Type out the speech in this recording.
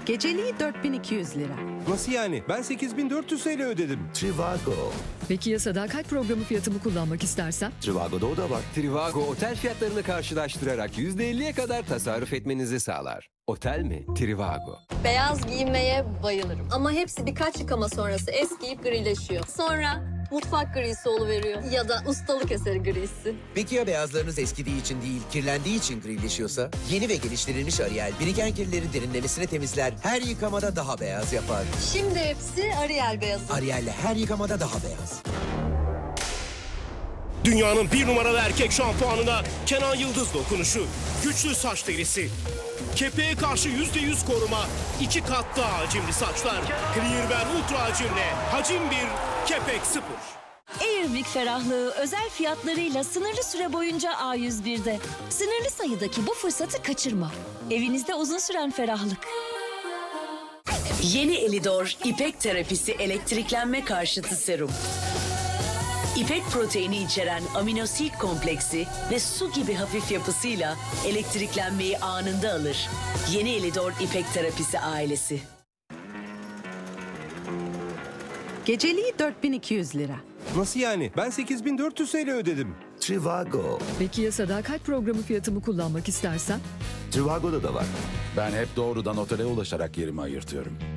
Geceliği 4200 lira. Nasıl yani? Ben 8400 TL ödedim. Trivago. Peki ya sadakat programı fiyatımı kullanmak istersem? Trivago'da o da var. Trivago otel fiyatlarını karşılaştırarak %50'ye kadar tasarruf etmenizi sağlar. Otel mi? Trivago. Beyaz giymeye bayılırım. Ama hepsi birkaç yıkama sonrası eskiyip grileşiyor. Sonra mutfak grisi oluveriyor. Ya da ustalık eseri grisi. Peki ya beyazlarınız eskidiği için değil, kirlendiği için grileşiyorsa? Yeni ve geliştirilmiş Ariel, biriken kirleri derinlemesine temizler, her yıkamada daha beyaz yapar. Şimdi hepsi Ariel beyazı. Ariel'le her yıkamada daha beyaz. Dünyanın bir numaralı erkek şampuanına Kenan Yıldız dokunuşu. Güçlü saç derisi. Kepeğe karşı %100 koruma. 2 kat daha hacimli saçlar. Clearwear Ultra hacimle. Hacim 1, kepek 0. Airwick ferahlığı özel fiyatlarıyla sınırlı süre boyunca A101'de. Sınırlı sayıdaki bu fırsatı kaçırma. Evinizde uzun süren ferahlık. Yeni Elidor İpek terapisi elektriklenme karşıtı serum. İpek proteini içeren aminosit kompleksi ve su gibi hafif yapısıyla elektriklenmeyi anında alır. Yeni Elidor İpek terapisi ailesi. Geceliği 4200 lira. Nasıl yani? Ben 8400 TL ödedim. Trivago. Peki ya sadakat programı fiyatımı kullanmak istersem? Trivago'da da var. Ben hep doğrudan otele ulaşarak yerimi ayırtıyorum.